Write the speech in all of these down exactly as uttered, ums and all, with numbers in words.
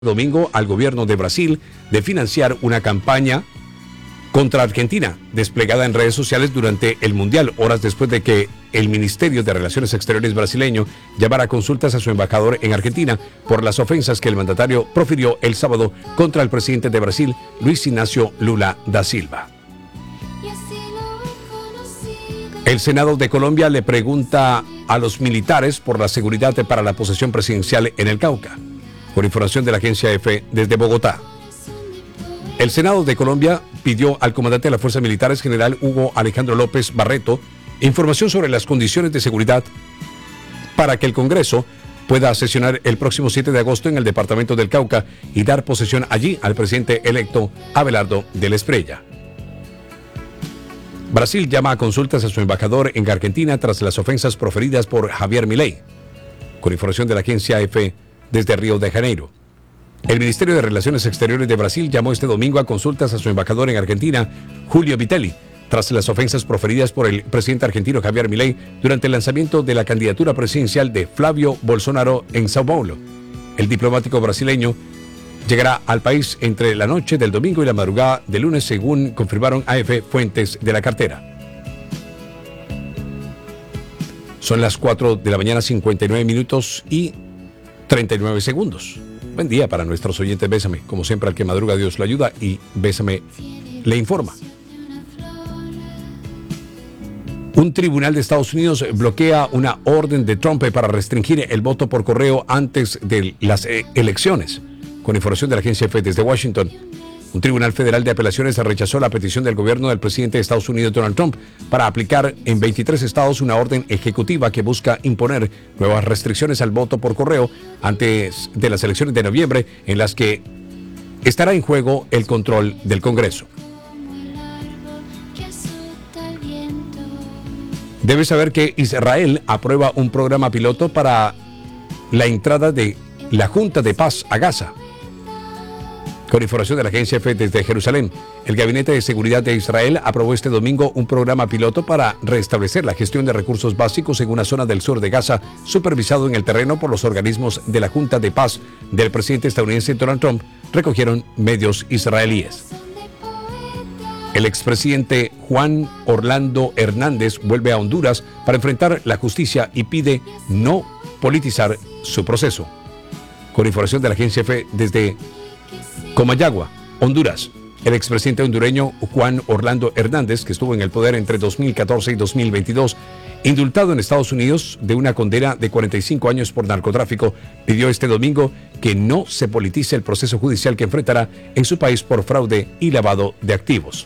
domingo al gobierno de Brasil de financiar una campaña contra Argentina, desplegada en redes sociales durante el Mundial, horas después de que el Ministerio de Relaciones Exteriores brasileño llamara a consultas a su embajador en Argentina por las ofensas que el mandatario profirió el sábado contra el presidente de Brasil, Luis Ignacio Lula da Silva. El Senado de Colombia le pregunta a los militares por la seguridad para la posesión presidencial en el Cauca. Por información de la agencia E F E desde Bogotá. El Senado de Colombia pidió al comandante de las Fuerzas Militares, general Hugo Alejandro López Barreto, información sobre las condiciones de seguridad para que el Congreso pueda sesionar el próximo siete de agosto en el departamento del Cauca y dar posesión allí al presidente electo Abelardo de la Espriella. Brasil llama a consultas a su embajador en Argentina tras las ofensas proferidas por Javier Milei. Con información de la agencia E F E desde Río de Janeiro. El Ministerio de Relaciones Exteriores de Brasil llamó este domingo a consultas a su embajador en Argentina, Julio Vitelli, tras las ofensas proferidas por el presidente argentino Javier Milei durante el lanzamiento de la candidatura presidencial de Flavio Bolsonaro en Sao Paulo. El diplomático brasileño llegará al país entre la noche del domingo y la madrugada del lunes, según confirmaron A F fuentes de la cartera. Son las cuatro de la mañana, cincuenta y nueve minutos y treinta y nueve segundos. Buen día para nuestros oyentes. Bésame, como siempre, al que madruga Dios lo ayuda, y Bésame le informa. Un tribunal de Estados Unidos bloquea una orden de Trump para restringir el voto por correo antes de las elecciones. Con información de la agencia E F E desde Washington. Un tribunal federal de apelaciones rechazó la petición del gobierno del presidente de Estados Unidos, Donald Trump, para aplicar en veintitrés estados una orden ejecutiva que busca imponer nuevas restricciones al voto por correo antes de las elecciones de noviembre, en las que estará en juego el control del Congreso. Debes saber que Israel aprueba un programa piloto para la entrada de la Junta de Paz a Gaza. Con información de la agencia E F E desde Jerusalén, el Gabinete de Seguridad de Israel aprobó este domingo un programa piloto para restablecer la gestión de recursos básicos en una zona del sur de Gaza, supervisado en el terreno por los organismos de la Junta de Paz del presidente estadounidense Donald Trump, recogieron medios israelíes. El expresidente Juan Orlando Hernández vuelve a Honduras para enfrentar la justicia y pide no politizar su proceso. Con información de la agencia E F E desde Comayagua, Honduras, el expresidente hondureño Juan Orlando Hernández, que estuvo en el poder entre dos mil catorce y dos mil veintidós, indultado en Estados Unidos de una condena de cuarenta y cinco años por narcotráfico, pidió este domingo que no se politice el proceso judicial que enfrentará en su país por fraude y lavado de activos.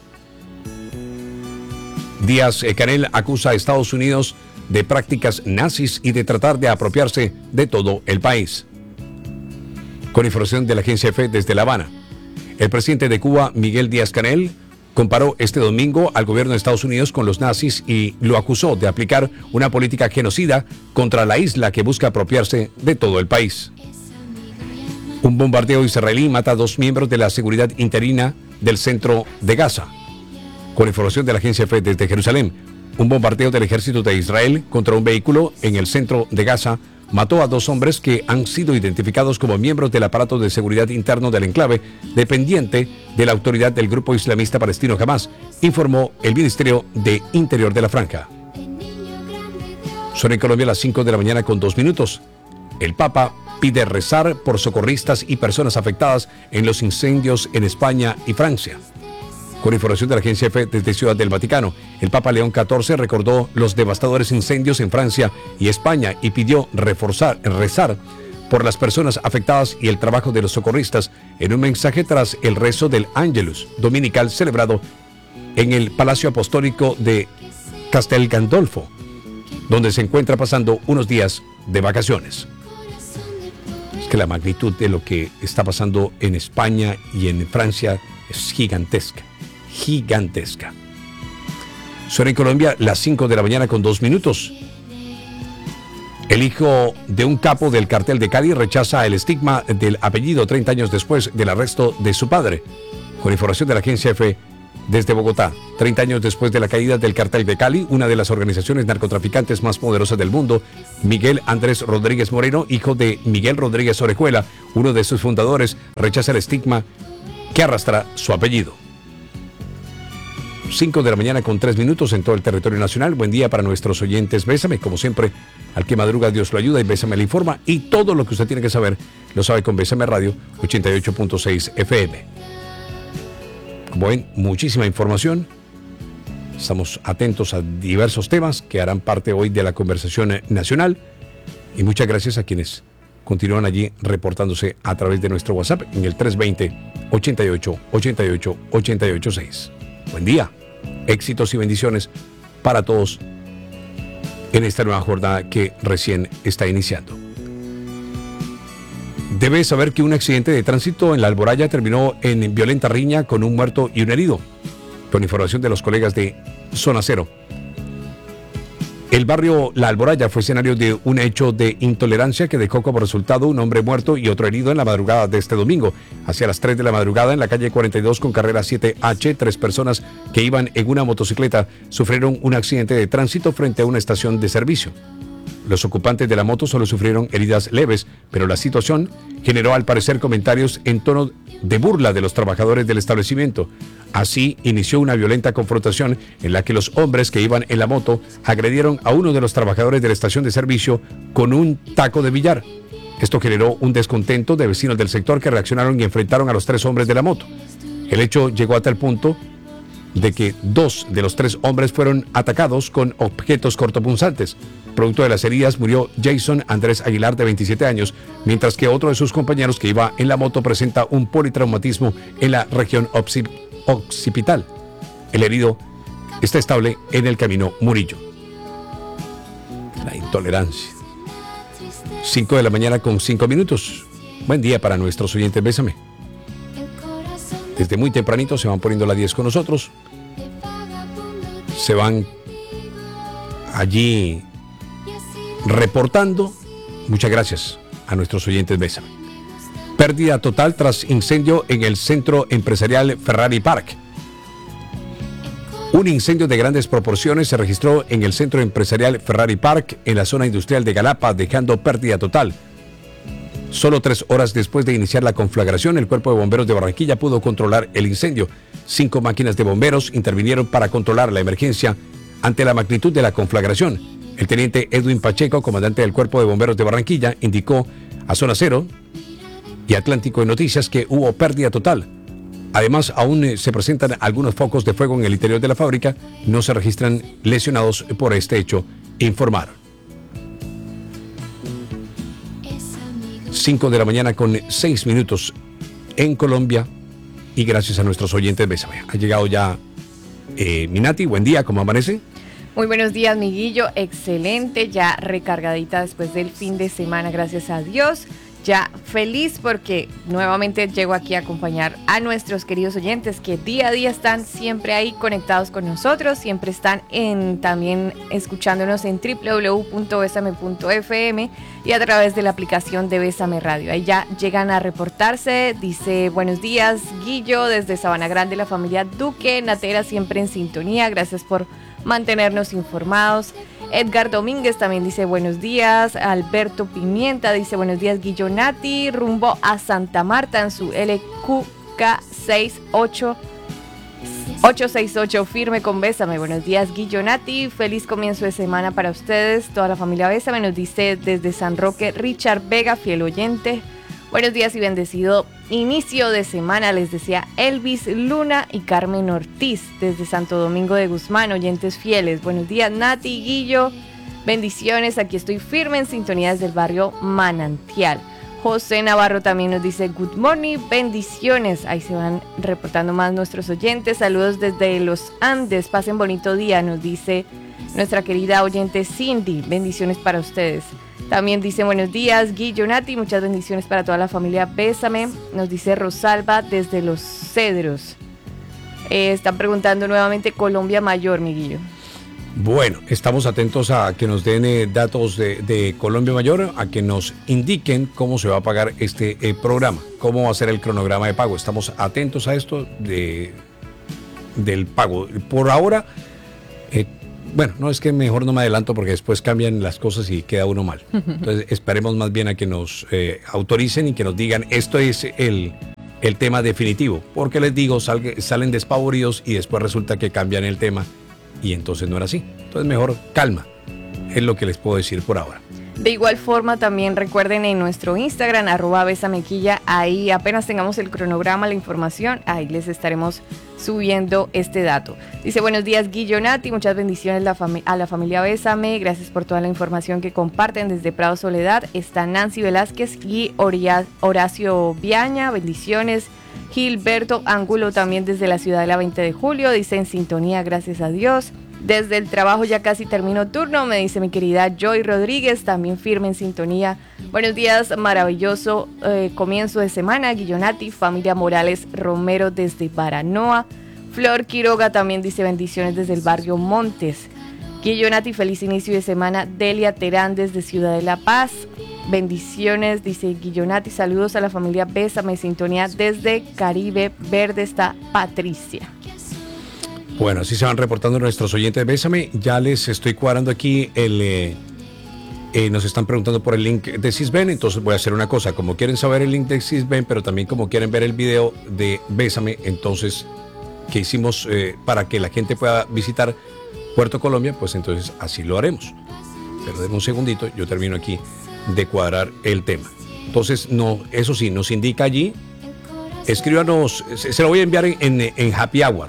Díaz-Canel acusa a Estados Unidos de prácticas nazis y de tratar de apropiarse de todo el país. Con información de la agencia E F E desde La Habana, el presidente de Cuba, Miguel Díaz-Canel, comparó este domingo al gobierno de Estados Unidos con los nazis y lo acusó de aplicar una política genocida contra la isla que busca apropiarse de todo el país. Un bombardeo israelí mata a dos miembros de la seguridad interina del centro de Gaza. Con información de la agencia E F E desde Jerusalén, un bombardeo del ejército de Israel contra un vehículo en el centro de Gaza mató a dos hombres que han sido identificados como miembros del aparato de seguridad interno del enclave, dependiente de la autoridad del grupo islamista palestino Hamas, informó el Ministerio de Interior de la Franja. Son en Colombia las cinco de la mañana con dos minutos. El Papa pide rezar por socorristas y personas afectadas en los incendios en España y Francia. Con información de la agencia E F E desde Ciudad del Vaticano, el Papa León catorce recordó los devastadores incendios en Francia y España y pidió reforzar, rezar por las personas afectadas y el trabajo de los socorristas en un mensaje tras el rezo del Ángelus dominical celebrado en el Palacio Apostólico de Castel Gandolfo, donde se encuentra pasando unos días de vacaciones. Es que la magnitud de lo que está pasando en España y en Francia es gigantesca. gigantesca. Son en Colombia las cinco de la mañana con dos minutos. El hijo de un capo del cartel de Cali rechaza el estigma del apellido treinta años después del arresto de su padre. Con información de la agencia E F E Desde Bogotá, treinta años después de la caída del Cartel de Cali, una de las organizaciones narcotraficantes más poderosas del mundo, Miguel Andrés Rodríguez Moreno, hijo de Miguel Rodríguez Orejuela, uno de sus fundadores, rechaza el estigma que arrastra su apellido. cinco de la mañana con tres minutos en todo el territorio nacional. Buen día para nuestros oyentes. Bésame, como siempre, al que madruga Dios lo ayuda y Bésame le informa. Y todo lo que usted tiene que saber lo sabe con Bésame Radio ochenta y ocho punto seis F M. Como ven, muchísima información. Estamos atentos a diversos temas que harán parte hoy de la conversación nacional. Y muchas gracias a quienes continúan allí reportándose a través de nuestro WhatsApp en el tres dos cero, ochenta y ocho, ochenta y ocho, ochenta y ocho seis. Buen día, éxitos y bendiciones para todos en esta nueva jornada que recién está iniciando. Debes saber que un accidente de tránsito en La Alboraya terminó en violenta riña con un muerto y un herido. Con información de los colegas de Zona Cero. El barrio La Alboraya fue escenario de un hecho de intolerancia que dejó como resultado un hombre muerto y otro herido en la madrugada de este domingo. Hacia las tres de la madrugada en la calle cuarenta y dos con carrera siete H, tres personas que iban en una motocicleta sufrieron un accidente de tránsito frente a una estación de servicio. Los ocupantes de la moto solo sufrieron heridas leves, pero la situación generó al parecer comentarios en tono de burla de los trabajadores del establecimiento. Así inició una violenta confrontación en la que los hombres que iban en la moto agredieron a uno de los trabajadores de la estación de servicio con un taco de billar. Esto generó un descontento de vecinos del sector que reaccionaron y enfrentaron a los tres hombres de la moto. El hecho llegó a tal punto de que dos de los tres hombres fueron atacados con objetos cortopunzantes. Producto de las heridas murió Jason Andrés Aguilar, de veintisiete años, mientras que otro de sus compañeros que iba en la moto presenta un politraumatismo en la región occipital. El herido está estable en el camino Murillo. La intolerancia. cinco de la mañana con cinco minutos. Buen día para nuestros oyentes. Bésame. Desde muy tempranito se van poniendo las diez con nosotros. Se van allí reportando. Muchas gracias a nuestros oyentes. Bésame. Pérdida total tras incendio en el centro empresarial Ferrari Park. Un incendio de grandes proporciones se registró en el centro empresarial Ferrari Park en la zona industrial de Galapa, dejando pérdida total. Solo tres horas después de iniciar la conflagración, el Cuerpo de Bomberos de Barranquilla pudo controlar el incendio. Cinco máquinas de bomberos intervinieron para controlar la emergencia ante la magnitud de la conflagración. El teniente Edwin Pacheco, comandante del Cuerpo de Bomberos de Barranquilla, indicó a Zona Cero y Atlántico de Noticias que hubo pérdida total. Además, aún se presentan algunos focos de fuego en el interior de la fábrica. No se registran lesionados por este hecho, informaron. cinco de la mañana con seis minutos en Colombia. Y gracias a nuestros oyentes, bésame. Ha llegado ya eh, Minati. Buen día, ¿cómo amanece? Muy buenos días, Miguillo. Excelente, ya recargadita después del fin de semana, gracias a Dios. Ya feliz porque nuevamente llego aquí a acompañar a nuestros queridos oyentes que día a día están siempre ahí conectados con nosotros, siempre están en también escuchándonos en doble u doble u doble u punto besame punto efe eme y a través de la aplicación de Bésame Radio. Ahí ya llegan a reportarse. Dice: buenos días, Guillo, desde Sabana Grande, la familia Duque Natera, siempre en sintonía. Gracias por mantenernos informados. Edgar Domínguez también dice buenos días. Alberto Pimienta dice buenos días, Guillonati, rumbo a Santa Marta en su L Q K seis ocho ocho seis ocho, firme con Bésame. Buenos días, Guillonati, feliz comienzo de semana para ustedes, toda la familia Bésame. Nos dice desde San Roque Richard Vega, fiel oyente. Buenos días y bendecido inicio de semana, les decía Elvis Luna y Carmen Ortiz desde Santo Domingo de Guzmán, oyentes fieles. Buenos días, Nati, Guillo, bendiciones, aquí estoy firme en sintonía desde el barrio Manantial. José Navarro también nos dice good morning, bendiciones. Ahí se van reportando más nuestros oyentes. Saludos desde los Andes, pasen bonito día, nos dice nuestra querida oyente Cindy. Bendiciones para ustedes. También dice buenos días, Guillo, Nati, muchas bendiciones para toda la familia Bésame. Nos dice Rosalba desde Los Cedros. Eh, están preguntando nuevamente Colombia Mayor, mi Guillo. Bueno, estamos atentos a que nos den eh, datos de, de Colombia Mayor, a que nos indiquen cómo se va a pagar este eh, programa, cómo va a ser el cronograma de pago. Estamos atentos a esto. De, del pago. Por ahora, eh, bueno, no es que mejor no me adelanto porque después cambian las cosas y queda uno mal. Entonces esperemos más bien a que nos eh, autoricen y que nos digan esto es el, el tema definitivo. Porque les digo, sal, salen despavoridos y después resulta que cambian el tema y entonces no era así. Entonces mejor calma, es lo que les puedo decir por ahora. De igual forma, también recuerden en nuestro Instagram, arroba besamequilla, ahí apenas tengamos el cronograma, la información, ahí les estaremos subiendo este dato. Dice, buenos días Guillonati, muchas bendiciones la fami- a la familia Bésame, gracias por toda la información que comparten desde Prado Soledad. Está Nancy Velázquez y Oria- Horacio Viaña, bendiciones. Gilberto Ángulo también desde la ciudad de la veinte de julio, dice en sintonía, gracias a Dios. Desde el trabajo ya casi termino turno, me dice mi querida Joy Rodríguez, también firme en sintonía. Buenos días, maravilloso eh, comienzo de semana, Guillonati, familia Morales Romero desde Baranoa. Flor Quiroga también dice bendiciones desde el barrio Montes. Guillonati, feliz inicio de semana. Delia Terán desde Ciudad de La Paz. Bendiciones, dice Guillonati, saludos a la familia Bésame, sintonía desde Caribe Verde está Patricia. Bueno, así se van reportando nuestros oyentes. Bésame, ya les estoy cuadrando aquí el... Eh, eh, nos están preguntando por el link de Sisben, entonces voy a hacer una cosa. Como quieren saber el link de Sisben, pero también como quieren ver el video de Bésame, entonces, que hicimos eh, para que la gente pueda visitar Puerto Colombia, pues entonces así lo haremos. Pero denme un segundito, yo termino aquí de cuadrar el tema. Entonces, no, eso sí, nos indica allí, escríbanos, se, se lo voy a enviar en, en, en Happy Hour.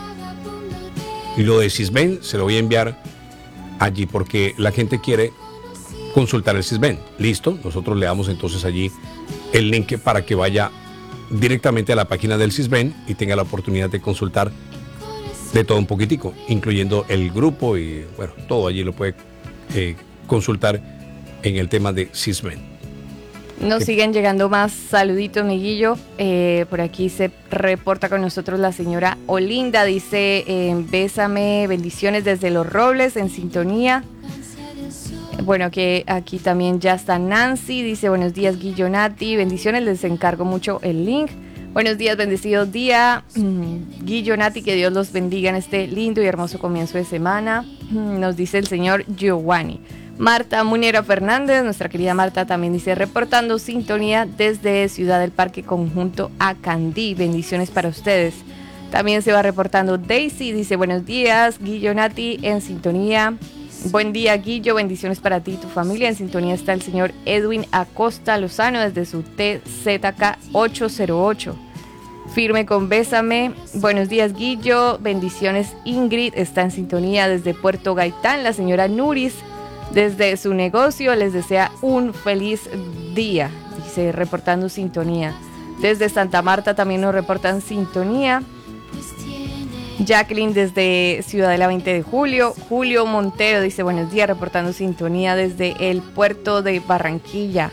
Y lo de Sisben se lo voy a enviar allí porque la gente quiere consultar el Sisben. Listo, nosotros le damos entonces allí el link para que vaya directamente a la página del Sisben y tenga la oportunidad de consultar de todo un poquitico, incluyendo el grupo y bueno, todo allí lo puede eh, consultar en el tema de Sisben. Nos siguen llegando más saluditos, Miguillo. Eh, por aquí se reporta con nosotros la señora Olinda. Dice, eh, bésame, bendiciones desde Los Robles, en sintonía. Bueno, que aquí también ya está Nancy. Dice, buenos días, Guillonati. Bendiciones, les encargo mucho el link. Buenos días, bendecido día. Mm, Guillonati, que Dios los bendiga en este lindo y hermoso comienzo de semana. Mm, nos dice el señor Giovanni. Marta Munera Fernández, nuestra querida Marta, también dice, reportando sintonía desde Ciudad del Parque Conjunto Acandí. Bendiciones para ustedes. También se va reportando Daisy, dice, buenos días, Guillonati, en sintonía. Buen día, Guillo, bendiciones para ti y tu familia. En sintonía está el señor Edwin Acosta Lozano desde su T Z K ocho cero ocho. Firme con Bésame. Buenos días, Guillo. Bendiciones, Ingrid. Está en sintonía desde Puerto Gaitán. La señora Nuris, desde su negocio, les desea un feliz día. Dice, reportando sintonía. Desde Santa Marta también nos reportan sintonía. Jacqueline desde Ciudad de la veinte de julio. Julio Montero dice, buenos días, reportando sintonía desde el puerto de Barranquilla.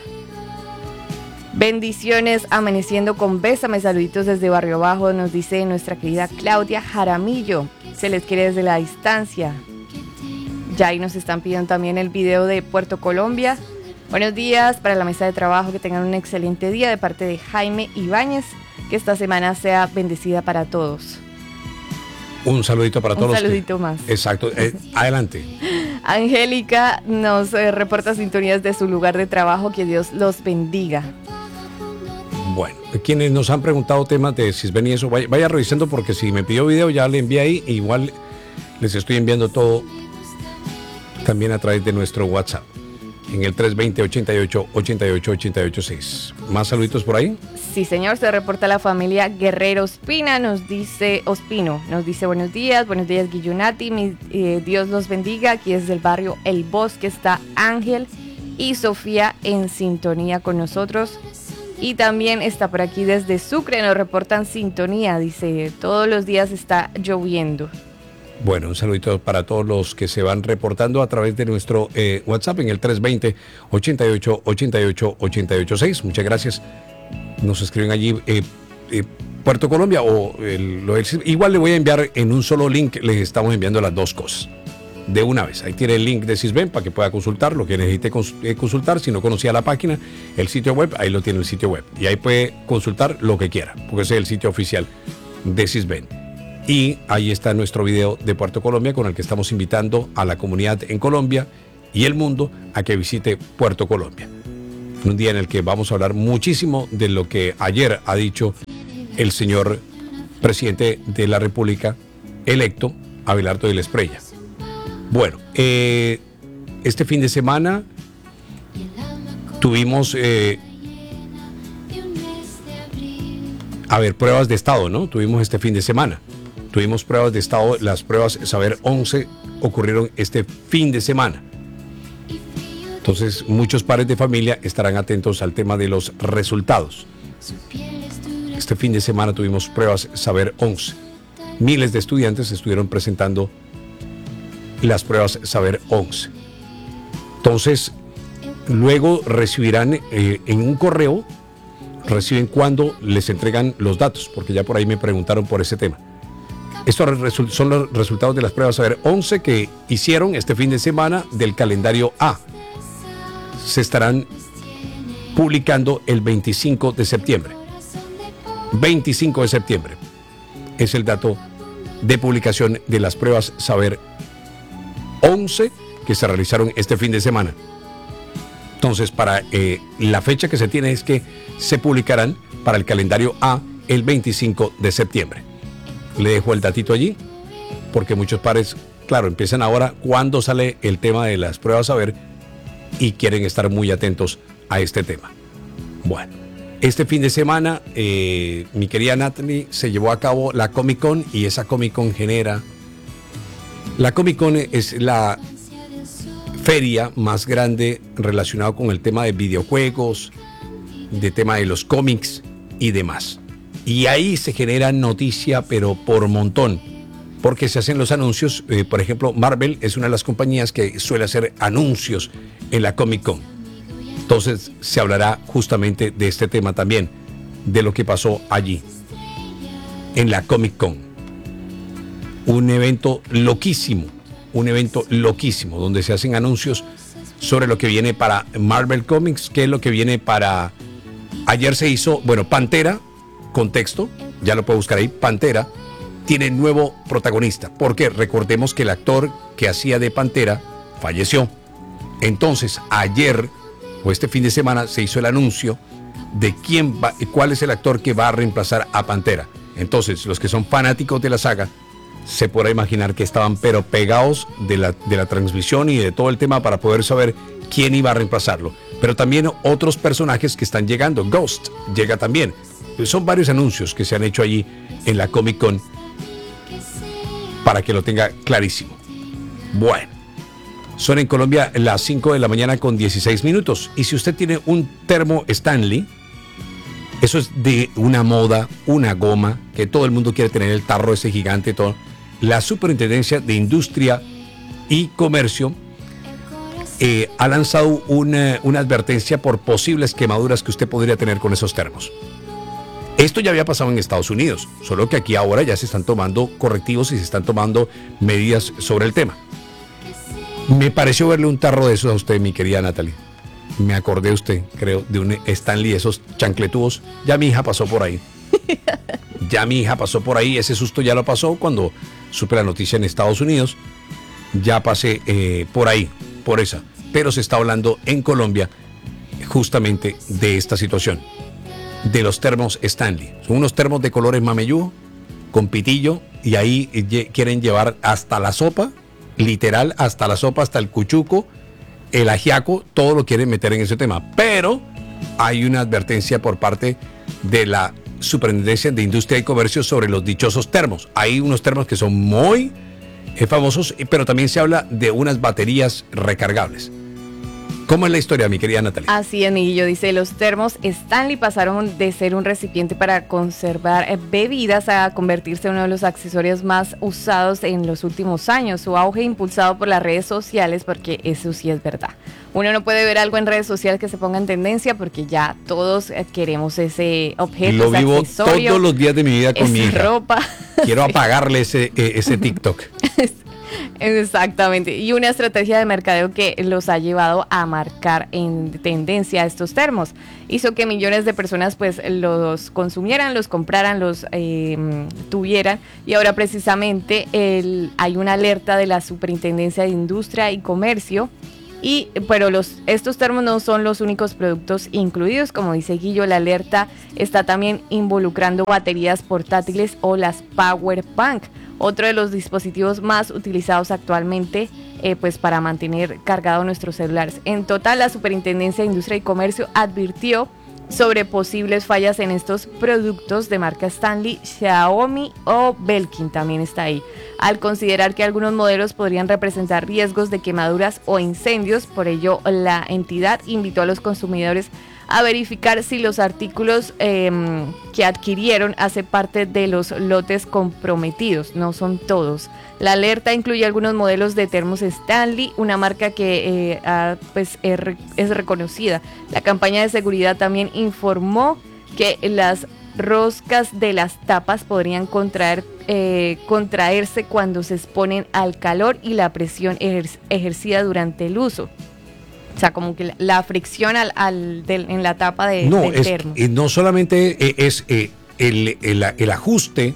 Bendiciones, amaneciendo con Bésame, saluditos desde Barrio Bajo, nos dice nuestra querida Claudia Jaramillo. Se les quiere desde la distancia. Ya ahí nos están pidiendo también el video de Puerto Colombia. Buenos días para la mesa de trabajo, que tengan un excelente día de parte de Jaime Ibáñez. Que esta semana sea bendecida para todos. Un saludito para todos. Un saludito los que... más. Exacto. Eh, adelante. Angélica nos eh, reporta sintonías de su lugar de trabajo. Que Dios los bendiga. Bueno, quienes nos han preguntado temas de Sisben y eso, vaya, vaya revisando porque si me pidió video ya le envié ahí. Igual les estoy enviando todo también a través de nuestro WhatsApp. En el tres veinte, ochenta y ocho, ochenta y ocho, ochenta y ocho seis. ¿Más saluditos por ahí? Sí, señor, se reporta la familia Guerrero Ospina, nos dice Ospino, nos dice buenos días, buenos días Guillonati, mi, eh, Dios los bendiga. Aquí desde el barrio El Bosque está Ángel y Sofía en sintonía con nosotros. Y también está por aquí desde Sucre, nos reportan sintonía, dice, todos los días está lloviendo. Bueno, un saludito para todos los que se van reportando a través de nuestro eh, WhatsApp en el tres veinte, ochenta y ocho, ochenta y ocho, ochenta y ocho seis. Muchas gracias. Nos escriben allí eh, eh, Puerto Colombia o el, lo del, igual le voy a enviar en un solo link, les estamos enviando las dos cosas de una vez. Ahí tiene el link de Sisben para que pueda consultar lo que necesite cons, eh, consultar. Si no conocía la página, el sitio web, ahí lo tiene el sitio web. Y ahí puede consultar lo que quiera, porque ese es el sitio oficial de Sisben. Y ahí está nuestro video de Puerto Colombia con el que estamos invitando a la comunidad en Colombia y el mundo a que visite Puerto Colombia. Un día en el que vamos a hablar muchísimo de lo que ayer ha dicho el señor presidente de la República electo, Abelardo de la Espriella. Bueno, eh, este fin de semana tuvimos, eh, a ver, pruebas de estado, ¿no? Tuvimos este fin de semana. Tuvimos pruebas de estado, las pruebas Saber once ocurrieron este fin de semana. Entonces, muchos padres de familia estarán atentos al tema de los resultados. Este fin de semana tuvimos pruebas Saber once. Miles de estudiantes estuvieron presentando las pruebas Saber once. Entonces, luego recibirán eh, en un correo, reciben cuando les entregan los datos, porque ya por ahí me preguntaron por ese tema. Estos son los resultados de las pruebas Saber once que hicieron este fin de semana del calendario A. Se estarán publicando el veinticinco de septiembre. veinticinco de septiembre es el dato de publicación de las pruebas Saber once que se realizaron este fin de semana. Entonces, para eh, la fecha que se tiene es que se publicarán para el calendario A el veinticinco de septiembre. Le dejo el datito allí, porque muchos padres, claro, empiezan ahora cuando sale el tema de las pruebas Saber y quieren estar muy atentos a este tema. Bueno, este fin de semana, eh, mi querida Natalie, se llevó a cabo la Comic Con y esa Comic Con genera... La Comic Con es la feria más grande relacionada con el tema de videojuegos, de tema de los cómics y demás. Y ahí se genera noticia, pero por montón, porque se hacen los anuncios. Eh, por ejemplo, Marvel es una de las compañías que suele hacer anuncios en la Comic Con. Entonces se hablará justamente de este tema también, de lo que pasó allí, en la Comic Con. Un evento loquísimo, un evento loquísimo, donde se hacen anuncios sobre lo que viene para Marvel Comics, qué es lo que viene para... Ayer se hizo, bueno, Pantera, contexto, ya lo puedo buscar ahí, Pantera tiene nuevo protagonista, porque recordemos que el actor que hacía de Pantera falleció. Entonces, ayer o este fin de semana se hizo el anuncio de quién va, cuál es el actor que va a reemplazar a Pantera. Entonces, los que son fanáticos de la saga se podrá imaginar que estaban pero pegados de la, de la transmisión y de todo el tema para poder saber quién iba a reemplazarlo. Pero también otros personajes que están llegando. Ghost llega también. Son varios anuncios que se han hecho allí en la Comic Con para que lo tenga clarísimo. Bueno, son en Colombia las cinco de la mañana con dieciséis minutos. Y si usted tiene un termo Stanley, eso es de una moda, una goma, que todo el mundo quiere tener, el tarro ese gigante, todo. La Superintendencia de Industria y Comercio eh, ha lanzado una, una advertencia por posibles quemaduras que usted podría tener con esos termos. Esto ya había pasado en Estados Unidos, solo que aquí ahora ya se están tomando correctivos y se están tomando medidas sobre el tema. Me pareció verle un tarro de esos a usted, mi querida Natalie. Me acordé usted, creo, de un Stanley, esos chancletúos. Ya mi hija pasó por ahí. Ya mi hija pasó por ahí. Ese susto ya lo pasó cuando supe la noticia en Estados Unidos. Ya pasé eh, por ahí, por esa. Pero se está hablando en Colombia justamente de esta situación. De los termos Stanley. Son unos termos de colores mameyú, con pitillo, y ahí ye- quieren llevar hasta la sopa, literal, hasta la sopa, hasta el cuchuco, el ajiaco, todo lo quieren meter en ese tema. Pero hay una advertencia por parte de la Superintendencia de Industria y Comercio sobre los dichosos termos. Hay unos termos que son muy eh, famosos, pero también se habla de unas baterías recargables. ¿Cómo es la historia, mi querida Natalia? Así es, Miguelillo. Dice, los termos Stanley pasaron de ser un recipiente para conservar bebidas a convertirse en uno de los accesorios más usados en los últimos años. Su auge impulsado por las redes sociales, porque eso sí es verdad. Uno no puede ver algo en redes sociales que se ponga en tendencia porque ya todos queremos ese objeto, Lo ese vivo accesorio, todos los días de mi vida con esa mi hija. ropa. Quiero apagarle ese, eh, ese TikTok. Exactamente, y una estrategia de mercadeo que los ha llevado a marcar en tendencia estos termos. hizo que millones de personas pues los consumieran, los compraran, los eh, tuvieran, y ahora precisamente el, hay una alerta de la Superintendencia de Industria y Comercio. Y, pero los, estos termos no son los únicos productos incluidos, como dice Guillo, la alerta está también involucrando baterías portátiles o las Power Bank, otro de los dispositivos más utilizados actualmente eh, pues para mantener cargados nuestros celulares. En total, la Superintendencia de Industria y Comercio advirtió sobre posibles fallas en estos productos de marca Stanley, Xiaomi o Belkin también está ahí, al considerar que algunos modelos podrían representar riesgos de quemaduras o incendios. Por ello, la entidad invitó a los consumidores a verificar si los artículos eh, que adquirieron hacen parte de los lotes comprometidos. No son todos. La alerta incluye algunos modelos de termos Stanley, una marca que eh, ah, pues, es, es reconocida. La campaña de seguridad también informó que las roscas de las tapas podrían contraer, eh, contraerse cuando se exponen al calor y la presión ejer- ejercida durante el uso. O sea, como que la, la fricción al, al del, en la tapa de, no, del es, termo. Eh, no solamente eh, es eh, el, el, el ajuste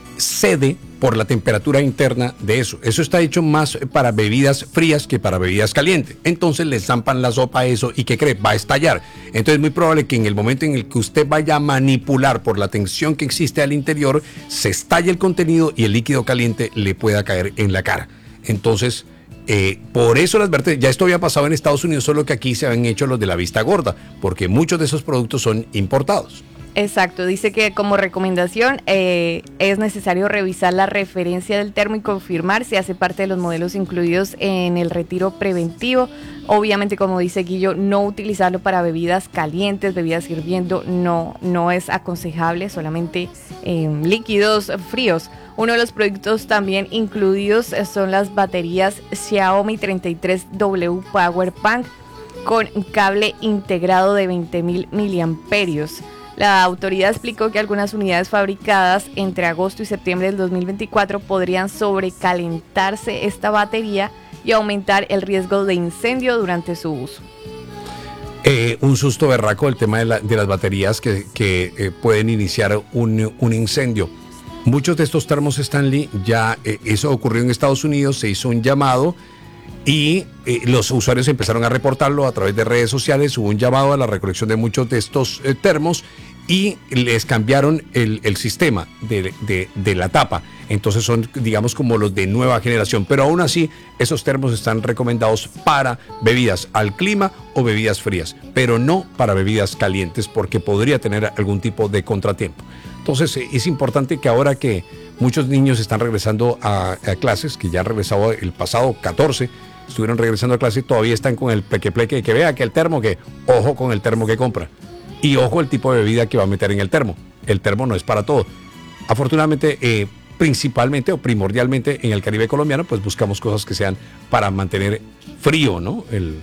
cede por la temperatura interna de eso. Eso está hecho más para bebidas frías que para bebidas calientes. Entonces le zampan la sopa a eso y ¿qué cree? Va a estallar. Entonces es muy probable que en el momento en el que usted vaya a manipular por la tensión que existe al interior, se estalle el contenido y el líquido caliente le pueda caer en la cara. Entonces... Eh, por eso las advertencias, ya esto había pasado en Estados Unidos, solo que aquí se habían hecho los de la vista gorda, porque muchos de esos productos son importados. Exacto, dice que como recomendación eh, es necesario revisar la referencia del termo y confirmar si hace parte de los modelos incluidos en el retiro preventivo. Obviamente, como dice Guillo, no utilizarlo para bebidas calientes, bebidas hirviendo, no, no es aconsejable, solamente eh, líquidos fríos. Uno de los productos también incluidos son las baterías Xiaomi treinta y tres W Power Bank con cable integrado de veinte mil miliamperios. La autoridad explicó que algunas unidades fabricadas entre agosto y septiembre del dos mil veinticuatro podrían sobrecalentarse esta batería y aumentar el riesgo de incendio durante su uso. Eh, un susto berraco el tema de, la, de las baterías que, que eh, pueden iniciar un, un incendio. Muchos de estos termos Stanley, ya eh, eso ocurrió en Estados Unidos, se hizo un llamado y eh, los usuarios empezaron a reportarlo a través de redes sociales. Hubo un llamado a la recolección de muchos de estos eh, termos y les cambiaron el, el sistema de, de, de la tapa. Entonces son, digamos, como los de nueva generación, pero aún así esos termos están recomendados para bebidas al clima o bebidas frías, pero no para bebidas calientes porque podría tener algún tipo de contratiempo. Entonces es importante que ahora que muchos niños están regresando a, a clases, que ya han regresado el pasado catorce, estuvieron regresando a clase, todavía están con el pleque pleque, que vea que el termo, que ojo con el termo que compra y ojo el tipo de bebida que va a meter en el termo. El termo no es para todo. Afortunadamente, eh, principalmente o primordialmente en el Caribe colombiano, pues buscamos cosas que sean para mantener frío, ¿no? El,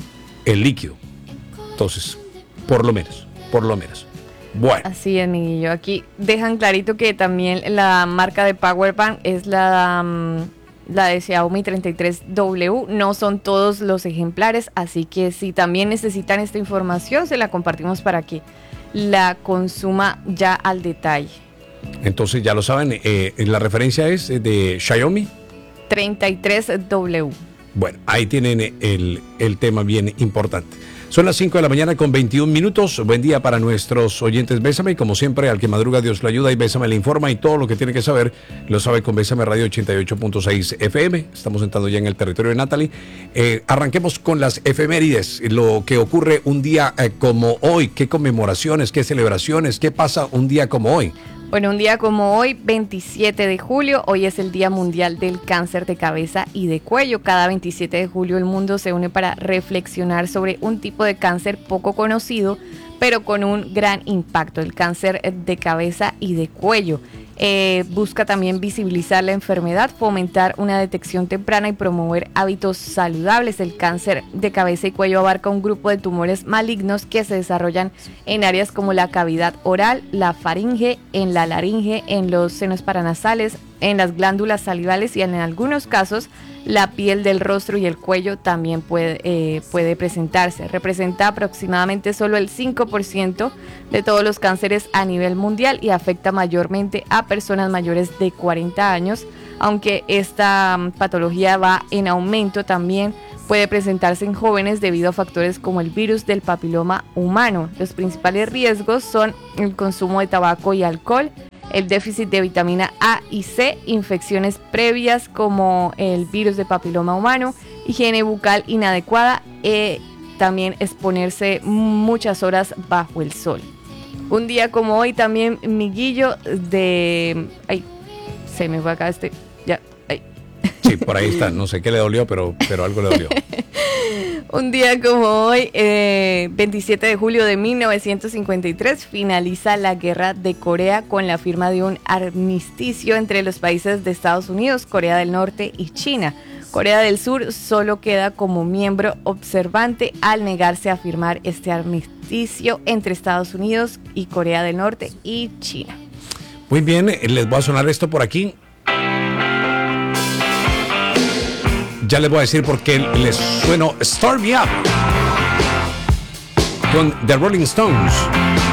el líquido. Entonces, por lo menos, por lo menos. Bueno. Así es, Miguelillo. Aquí dejan clarito que también la marca de Power Bank es la, um, la de Xiaomi treinta y tres W. No son todos los ejemplares, así que si también necesitan esta información, se la compartimos para que la consuma ya al detalle. Entonces ya lo saben, eh, la referencia es de Xiaomi treinta y tres W. Bueno, ahí tienen el, el tema bien importante. Son las cinco de la mañana con veintiún minutos. Buen día para nuestros oyentes Bésame. Y como siempre, al que madruga Dios lo ayuda y Bésame le informa. Y todo lo que tiene que saber lo sabe con Bésame Radio ochenta y ocho punto seis F M. Estamos entrando ya en el territorio de Natalie. Eh, arranquemos con las efemérides. Lo que ocurre un día eh, como hoy. ¿Qué conmemoraciones, qué celebraciones, qué pasa un día como hoy? Bueno, un día como hoy, veintisiete de julio, hoy es el Día Mundial del Cáncer de Cabeza y de Cuello. Cada veintisiete de julio el mundo se une para reflexionar sobre un tipo de cáncer poco conocido, pero con un gran impacto, el cáncer de cabeza y de cuello. Eh, busca también visibilizar la enfermedad, fomentar una detección temprana y promover hábitos saludables. El cáncer de cabeza y cuello abarca un grupo de tumores malignos que se desarrollan en áreas como la cavidad oral, la faringe, en la laringe, en los senos paranasales, en las glándulas salivales y en algunos casos la piel del rostro y el cuello también puede, eh, puede presentarse. Representa aproximadamente solo el cinco por ciento de todos los cánceres a nivel mundial y afecta mayormente a personas mayores de cuarenta años, aunque esta um, patología va en aumento también. Puede presentarse en jóvenes debido a factores como el virus del papiloma humano. Los principales riesgos son el consumo de tabaco y alcohol, el déficit de vitamina A y C, infecciones previas como el virus del papiloma humano, higiene bucal inadecuada y también exponerse muchas horas bajo el sol. Un día como hoy también, Miguillo, de... Ay, se me fue acá este... Ya, ay. Sí, por ahí está. No sé qué le dolió, pero, pero algo le dolió. Un día como hoy, eh, veintisiete de julio de mil novecientos cincuenta y tres, finaliza la Guerra de Corea con la firma de un armisticio entre los países de Estados Unidos, Corea del Norte y China. Corea del Sur solo queda como miembro observante al negarse a firmar este armisticio entre Estados Unidos y Corea del Norte y China. Muy bien, les voy a sonar esto por aquí. Ya les voy a decir por qué les sueno Start Me Up con The Rolling Stones.